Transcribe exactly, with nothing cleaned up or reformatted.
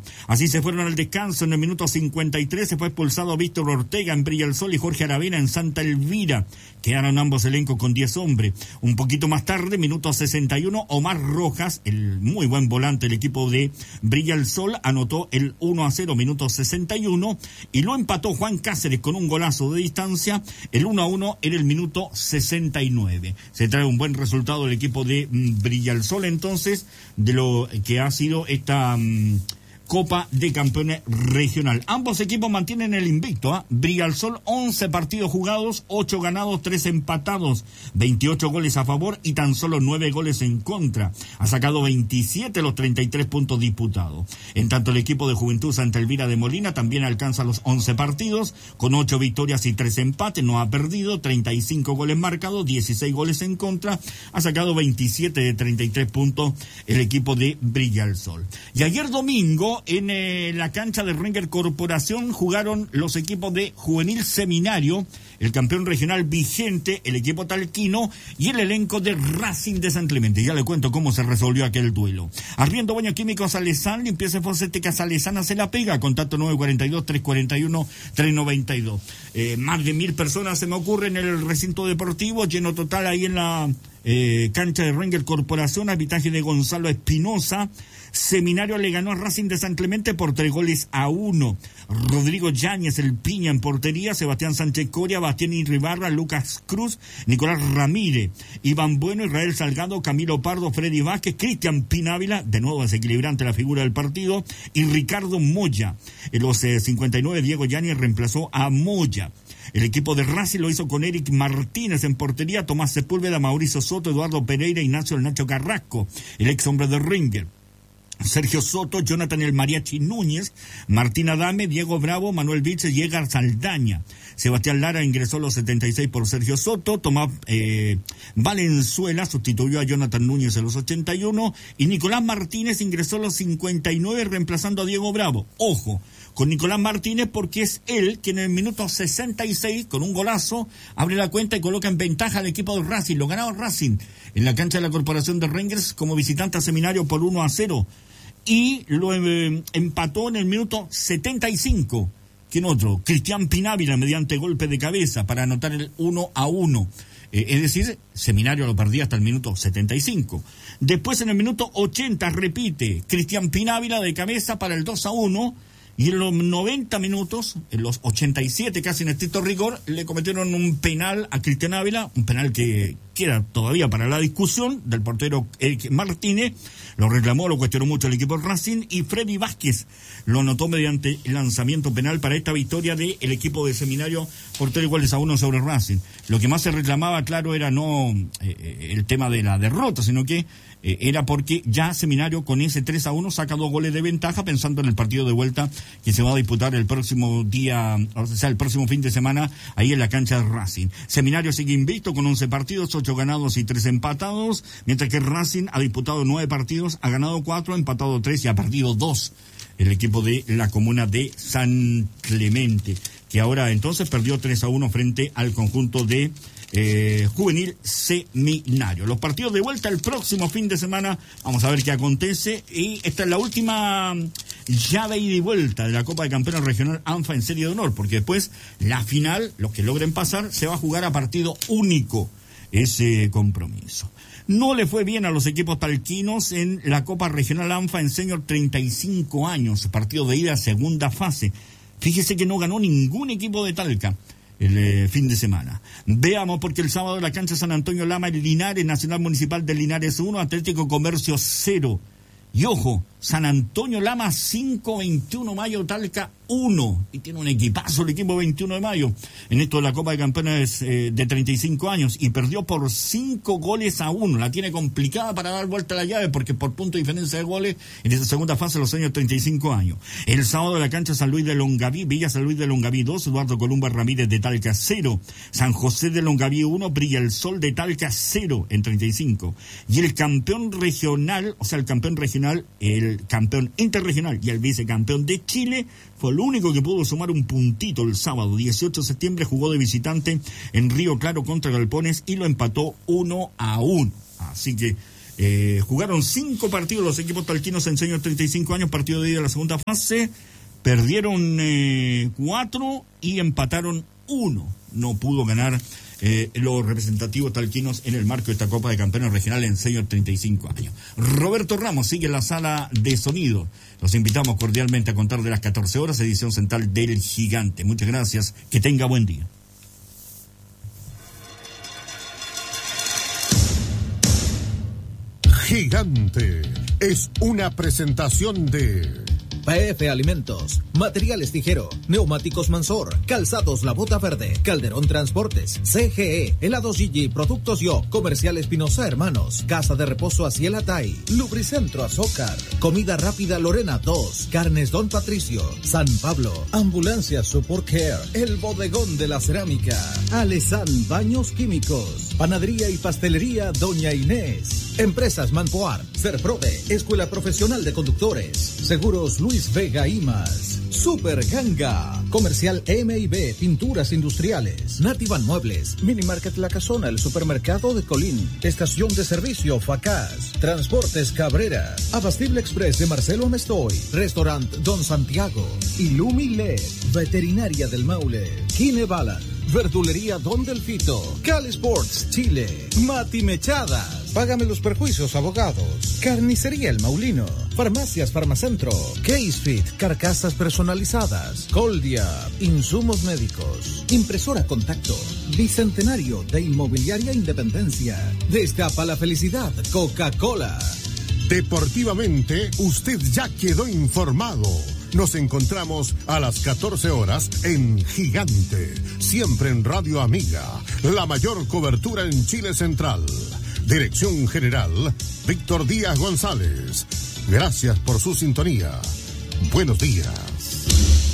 Así se fueron al descanso. En el minuto cincuenta y tres se fue expulsado Víctor Ortega en Brilla el Sol y Jorge Aravena en Santa Elvira. Quedaron ambos elencos con diez hombres. Un poquito más tarde, minuto sesenta y uno, Omar Rojas, el muy buen volante del equipo de Brilla el Sol, anotó el uno a cero, minuto sesenta y uno, y lo empató Juan Cáceres con un golazo de distancia, el uno a uno en el minuto sesenta y nueve. Se trae un buen resultado el equipo de mm, Brilla el Sol, entonces, de lo que ha sido esta mm, Copa de Campeones Regional. Ambos equipos mantienen el invicto, ¿eh? Brilla el Sol, once partidos jugados, ocho ganados, tres empatados, veintiocho goles a favor y tan solo nueve goles en contra. Ha sacado veintisiete los treinta y tres puntos disputados. En tanto, el equipo de Juventud Santa Elvira de Molina también alcanza los once partidos, con ocho victorias y tres empates, no ha perdido, treinta y cinco goles marcados, dieciséis goles en contra. Ha sacado veintisiete de treinta y tres puntos el equipo de Brilla el Sol. Y ayer domingo, en eh, la cancha de Ringer Corporación jugaron los equipos de Juvenil Seminario, el campeón regional vigente, el equipo talquino y el elenco de Racing de San Clemente. Ya le cuento cómo se resolvió aquel duelo. Arriendo Baño Químico Salesán, limpieza fosfética Salesana se la pega, contacto nueve cuatro dos, tres cuatro uno, tres nueve dos. Eh, más de mil personas se me ocurre en el recinto deportivo, lleno total ahí en la eh, cancha de Ringer Corporación, arbitraje de Gonzalo Espinosa. Seminario le ganó a Racing de San Clemente por tres goles a uno. Rodrigo Yáñez, el Piña en portería, Sebastián Sánchez Coria, Bastián Irribarra, Lucas Cruz, Nicolás Ramírez, Iván Bueno, Israel Salgado, Camilo Pardo, Freddy Vázquez, Cristian Pinávila, de nuevo desequilibrante la figura del partido, y Ricardo Moya. En los eh, cincuenta y nueve, Diego Yáñez reemplazó a Moya. El equipo de Racing lo hizo con Eric Martínez en portería, Tomás Sepúlveda, Mauricio Soto, Eduardo Pereira, Ignacio El Nacho Carrasco, el ex hombre de Ringer. Sergio Soto, Jonathan El Mariachi Núñez, Martín Adame, Diego Bravo, Manuel Vilches y Edgar Saldaña. Sebastián Lara ingresó a los setenta y seis por Sergio Soto, Tomás eh, Valenzuela sustituyó a Jonathan Núñez en los ochenta y uno y Nicolás Martínez ingresó a los cincuenta y nueve reemplazando a Diego Bravo. Ojo con Nicolás Martínez porque es él quien en el minuto sesenta y seis, con un golazo, abre la cuenta y coloca en ventaja al equipo de Racing. Lo ganaba Racing en la cancha de la Corporación de Rangers como visitante a Seminario por uno a cero. Y lo eh, empató en el minuto setenta y cinco. ¿Quién otro? Cristian Pinávila mediante golpe de cabeza para anotar el uno a uno. Eh, es decir, Seminario lo perdía hasta el minuto setenta y cinco. Después en el minuto ochenta repite Cristian Pinávila de cabeza para el dos a uno. Y en los noventa minutos, en los ochenta y siete casi en estricto rigor, le cometieron un penal a Cristian Ávila, un penal que queda todavía para la discusión del portero Eric Martínez. Lo reclamó, lo cuestionó mucho el equipo Racing, y Freddy Vázquez lo anotó mediante el lanzamiento penal para esta victoria del equipo de Seminario por tres goles a uno sobre Racing. Lo que más se reclamaba, claro, era no eh, el tema de la derrota, sino que eh, era porque ya Seminario con ese tres a uno saca dos goles de ventaja, pensando en el partido de vuelta que se va a disputar el próximo día, o sea, el próximo fin de semana, ahí en la cancha de Racing. Seminario sigue invicto con once partidos, ocho ganados y tres empatados, mientras que Racing ha disputado nueve partidos, ha ganado cuatro, ha empatado tres y ha perdido dos. El equipo de la comuna de San Clemente, que ahora entonces perdió tres a uno frente al conjunto de eh, Juvenil Seminario. Los partidos de vuelta el próximo fin de semana, vamos a ver qué acontece, y esta es la última llave ida y vuelta de la Copa de Campeones Regional ANFA en serie de honor, porque después la final, los que logren pasar, se va a jugar a partido único ese compromiso. No le fue bien a los equipos talquinos en la Copa Regional ANFA en Senior treinta y cinco años, partido de ida segunda fase. Fíjese que no ganó ningún equipo de Talca el eh, fin de semana. Veamos, porque el sábado en la cancha San Antonio Lama, el Linares, Nacional Municipal de Linares uno, Atlético Comercio cero. Y ojo, San Antonio Lama cinco, veintiuno Mayo Talca uno. Y tiene un equipazo el equipo veintiuno de Mayo en esto de la Copa de Campeones eh, de treinta y cinco años. Y perdió por cinco goles a uno. La tiene complicada para dar vuelta a la llave, porque por punto de diferencia de goles en esa segunda fase los años treinta y cinco años. El sábado de la cancha San Luis de Longaví, Villa San Luis de Longaví dos, Eduardo Columba Ramírez de Talca cero. San José de Longaví uno, Brilla el Sol de Talca cero en treinta y cinco. Y el campeón regional, o sea, el campeón regional, el campeón interregional y el vicecampeón de Chile, fue el único que pudo sumar un puntito el sábado dieciocho de septiembre, jugó de visitante en Río Claro contra Galpones y lo empató uno a uno. Así que Eh, jugaron cinco partidos los equipos talquinos en Senior treinta y cinco años, partido de ida de la segunda fase, perdieron eh, cuatro y empataron uno. No pudo ganar eh, los representativos talquinos en el marco de esta Copa de Campeones Regional en Senior treinta y cinco años. Roberto Ramos sigue en la sala de sonido. Los invitamos cordialmente a contar de las catorce horas, edición central del Gigante. Muchas gracias, que tenga buen día. Gigante es una presentación de P F Alimentos, Materiales Tijero, Neumáticos Mansor, Calzados La Bota Verde, Calderón Transportes, C G E, Helados Gigi, Productos Yo, Comercial Espinosa Hermanos, Casa de Reposo Aciel Atay, Lubricentro Azócar, Comida Rápida Lorena dos, Carnes Don Patricio, San Pablo, Ambulancia Support Care, El Bodegón de la Cerámica, Alesan Baños Químicos, Panadería y Pastelería Doña Inés, Empresas Manpoar, Serprode, Escuela Profesional de Conductores, Seguros Luis Vega y más, Super Ganga, Comercial M y B, Pinturas Industriales, Nativan Muebles, Mini Market La Casona, el Supermercado de Colín, Estación de Servicio Facaz, Transportes Cabrera, Abastible Express de Marcelo Amestoy, Restaurant Don Santiago, Ilumi L E D, Veterinaria del Maule, Kine Balan, Verdulería Don Delfito, Cali Sports Chile, Mati Mechadas, Págame los Perjuicios Abogados, Carnicería El Maulino, Farmacias Farmacentro, Case Fit, Carcasas Personalizadas, Coldia, Insumos Médicos, Impresora Contacto, Bicentenario de Inmobiliaria Independencia, Destapa la Felicidad, Coca-Cola. Deportivamente, usted ya quedó informado. Nos encontramos a las catorce horas en Gigante, siempre en Radio Amiga, la mayor cobertura en Chile Central. Dirección General, Víctor Díaz González. Gracias por su sintonía. Buenos días.